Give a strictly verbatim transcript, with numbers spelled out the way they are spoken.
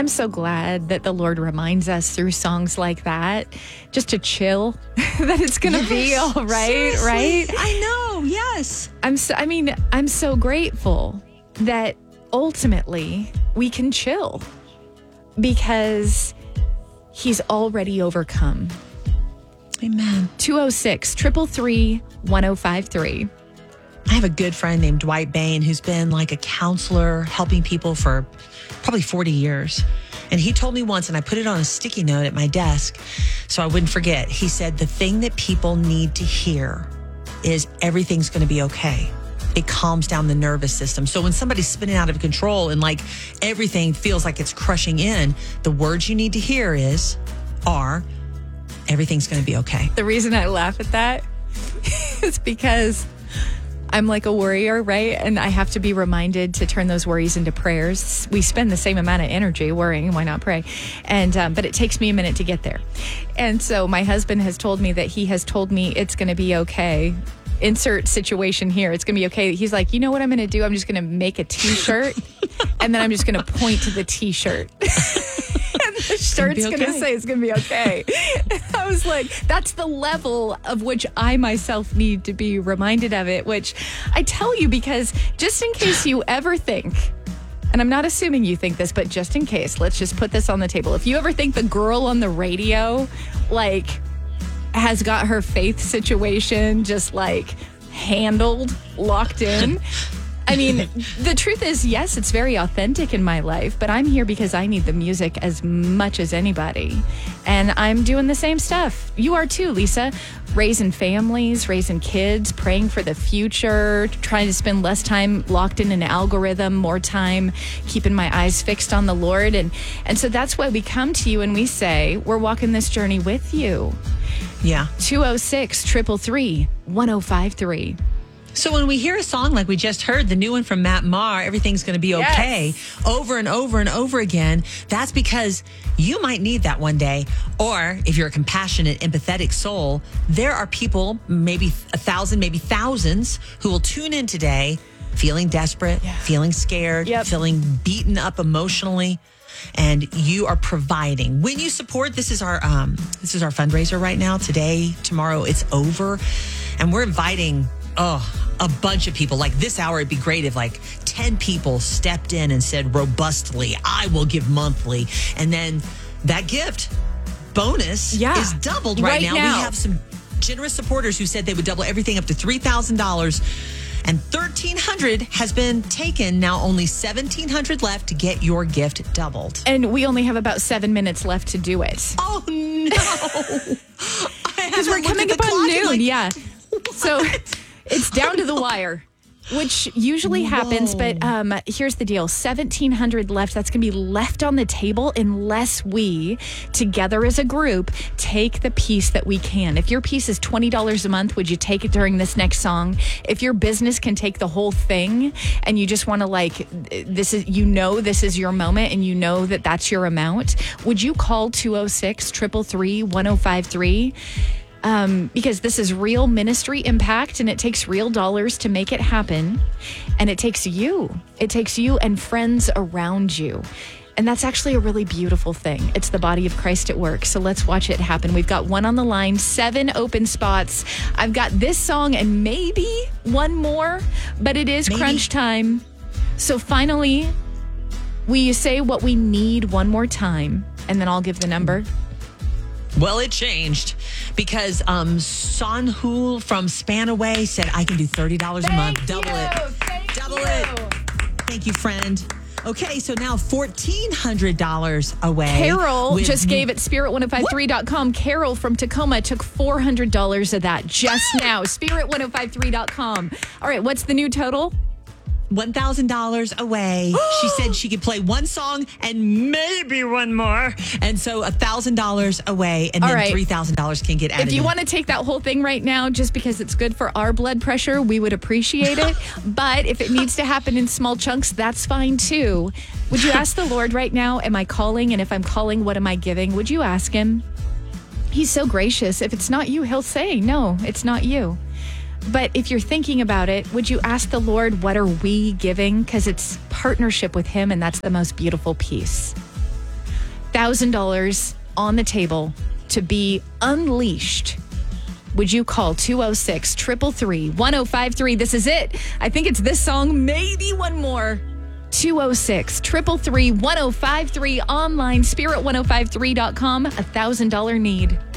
I'm so glad that the Lord reminds us through songs like that, just to chill, that it's going to yes, be all right, seriously. right? I know, yes. I'm so, I mean, I'm so grateful that ultimately we can chill because he's already overcome. Amen. two oh six, three three three, one oh five three. I have a good friend named Dwight Bain who's been like a counselor helping people for probably forty years. And he told me once, and I put it on a sticky note at my desk so I wouldn't forget. He said, the thing that people need to hear is everything's going to be okay. It calms down the nervous system. So when somebody's spinning out of control and like everything feels like it's crushing in, the words you need to hear is, are, everything's going to be okay. The reason I laugh at that is because I'm like a worrier, right? And I have to be reminded to turn those worries into prayers. We spend the same amount of energy worrying. Why not pray? And um, but it takes me a minute to get there. And so my husband has told me that he has told me it's going to be okay. Insert situation here. It's going to be okay. He's like, you know what I'm going to do? I'm just going to make a T-shirt and then I'm just going to point to the T-shirt. And the shirt's going to okay. say it's going to be okay. And I was like, that's the level of which I myself need to be reminded of it, which I tell you because just in case you ever think, and I'm not assuming you think this, but just in case, let's just put this on the table. If you ever think the girl on the radio, like, has got her faith situation just like handled, locked in. I mean, the truth is, yes, it's very authentic in my life, but I'm here because I need the music as much as anybody. And I'm doing the same stuff. You are too, Lisa. Raising families, raising kids, praying for the future, trying to spend less time locked in an algorithm, more time keeping my eyes fixed on the Lord. And, and so that's why we come to you and we say, we're walking this journey with you. Yeah. two oh six, three three three, one oh five three. So when we hear a song like we just heard, the new one from Matt Maher, everything's going to be okay, Yes. over and over and over again, that's because you might need that one day. Or if you're a compassionate, empathetic soul, there are people, maybe a thousand, maybe thousands, who will tune in today feeling desperate, Yeah. feeling scared, Yep. feeling beaten up emotionally. And you are providing. When you support, this is our um, this is our fundraiser right now. Today, tomorrow, it's over, and we're inviting oh a bunch of people. Like this hour, it'd be great if like ten people stepped in and said robustly, "I will give monthly," and then that gift bonus Yeah. is doubled right, Right now. now. We have some generous supporters who said they would double everything up to three thousand dollars. And thirteen hundred dollars has been taken. Now only seventeen hundred dollars left to get your gift doubled. And we only have about seven minutes left to do it. Oh, no. Because we're coming up on noon. Like, yeah. So it's down to the wire, which usually happens. Whoa. But um, here's the deal. seventeen hundred left. That's going to be left on the table unless we, together as a group, take the piece that we can. If your piece is twenty dollars a month, would you take it during this next song? If your business can take the whole thing and you just want to like, this is, you know, this is your moment and you know that that's your amount, would you call two oh six, three three three, one oh five three? Um, because this is real ministry impact and it takes real dollars to make it happen. And it takes you. It takes you and friends around you. And that's actually a really beautiful thing. It's the body of Christ at work. So let's watch it happen. We've got one on the line, seven open spots. I've got this song and maybe one more, but it is Maybe. crunch time. So finally, will you say what we need one more time? And then I'll give the number. Well, it changed because um, Sonhul from Spanaway said, I can do thirty dollars a month. Double you. it. Thank Double you. it. Thank you, friend. Okay, so now fourteen hundred dollars away. Carol with- just gave it spirit one oh five three dot com. Carol from Tacoma took four hundred dollars of that just now. spirit one oh five three dot com. All right, what's the new total? one thousand dollars away. She said she could play one song and maybe one more. And so one thousand dollars away, and All then right. three thousand dollars can get added If you in. want to take that whole thing right now, just because it's good for our blood pressure, we would appreciate it. But if it needs to happen in small chunks, that's fine too. Would you ask the Lord right now, am I calling? And if I'm calling, what am I giving? Would you ask him? He's so gracious. If it's not you, he'll say, no, it's not you. But if you're thinking about it, would you ask the Lord, what are we giving? Because it's partnership with him, and that's the most beautiful piece. thousand dollars on the table to be unleashed, would you call two oh six, three three three, one oh five three? This is it. I think it's this song, maybe one more. two oh six, three three three, one oh five three, online, spirit ten fifty-three dot com, a one thousand dollars need.